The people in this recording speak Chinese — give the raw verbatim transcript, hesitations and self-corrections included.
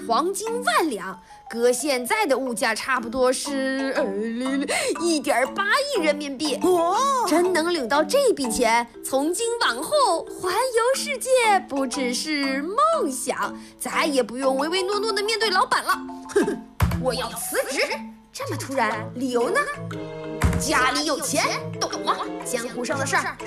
黄金万两，搁现在的物价差不多是呃一点八亿人民币。 哦， 真能领到这笔钱，从今往后环游世界不只是梦想，再也不用唯唯诺诺的面对老板了。哼哼，我要辞职。这么突然，理由呢？家里有钱，懂吗？江湖上的事儿